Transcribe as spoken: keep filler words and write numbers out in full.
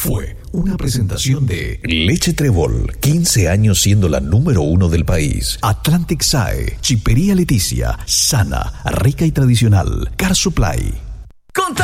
fue una presentación de Leche Trébol, quince años siendo la número uno del país. Atlantic S A E, Chipería Leticia, sana, rica y tradicional. Car Supply.